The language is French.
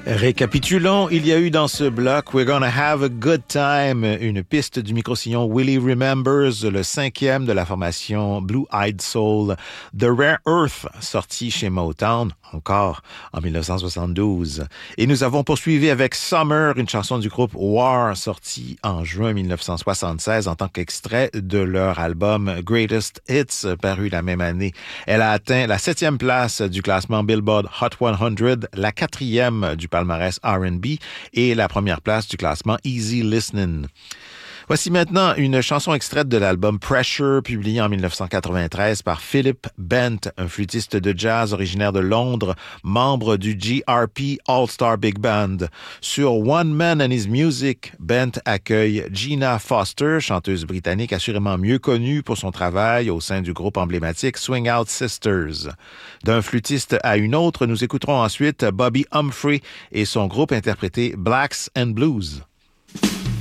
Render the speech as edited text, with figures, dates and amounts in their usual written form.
Récapitulons, il y a eu dans ce bloc We're Gonna Have a Good Time, une piste du micro-sillon Willie Remembers, le 5e de la formation Blue Eyed Soul, The Rare Earth, sorti chez Motown, encore en 1972. Et nous avons poursuivi avec Summer, une chanson du groupe War, sortie en juin 1976 en tant qu'extrait de leur album Greatest Hits, paru la même année. Elle a atteint la 7e place du classement Billboard Hot 100, la 4e du palmarès R&B et la première place du classement Easy Listening. Voici maintenant une chanson extraite de l'album Pressure, publié en 1993 par Philip Bent, un flûtiste de jazz originaire de Londres, membre du GRP All-Star Big Band. Sur One Man and His Music, Bent accueille Gina Foster, chanteuse britannique assurément mieux connue pour son travail au sein du groupe emblématique Swing Out Sisters. D'un flûtiste à une autre, nous écouterons ensuite Bobby Humphrey et son groupe interprété Blacks and Blues.